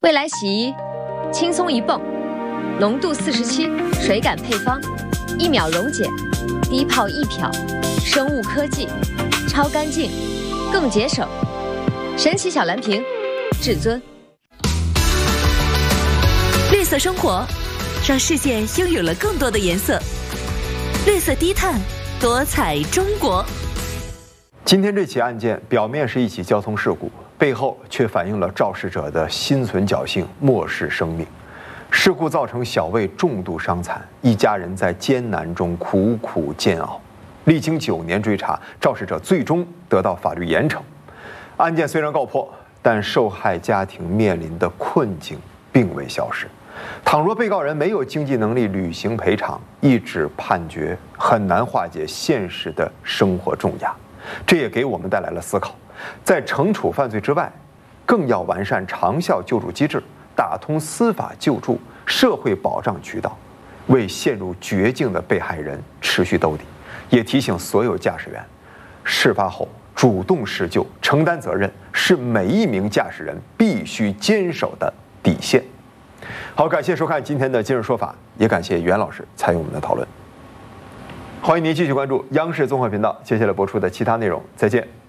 未来洗衣，轻松一泵，浓度47，水感配方，1秒溶解，低泡易漂，生物科技，超干净，更节省。神奇小蓝瓶，至尊。 绿色生活，让世界拥有了更多的颜色。绿色低碳，多彩中国。 今天这起案件表面是一起交通事故，背后却反映了肇事者的心存侥幸，漠视生命。事故造成小魏重度伤残，一家人在艰难中苦苦煎熬。历经9年追查，肇事者最终得到法律严惩。案件虽然告破，但受害家庭面临的困境并未消失。倘若被告人没有经济能力履行赔偿，一纸判决很难化解现实的生活重压。这也给我们带来了思考，在惩处犯罪之外，更要完善长效救助机制，打通司法救助、社会保障渠道，为陷入绝境的被害人持续兜底。也提醒所有驾驶员，事发后主动施救、承担责任，是每一名驾驶人必须坚守的底线。好，感谢收看今天的今日说法，也感谢袁老师参与我们的讨论。欢迎您继续关注央视综合频道接下来播出的其他内容，再见。